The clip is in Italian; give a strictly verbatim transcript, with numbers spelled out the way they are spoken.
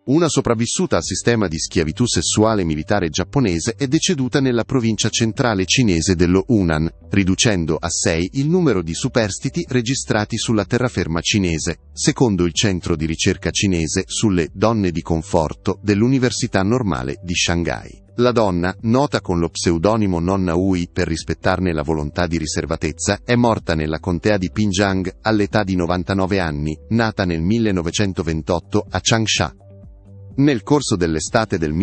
Una sopravvissuta al sistema di schiavitù sessuale militare giapponese è deceduta nella provincia centrale cinese dello Hunan, riducendo a sei il numero di superstiti registrati sulla terraferma cinese, secondo il centro di ricerca cinese sulle donne di conforto dell'Università Normale di Shanghai. La donna, nota con lo pseudonimo Nonna Ui per rispettarne la volontà di riservatezza, è morta nella contea di Pinjiang all'età di novantanove anni, nata nel millenovecentoventotto a Changsha. Nel corso dell'estate del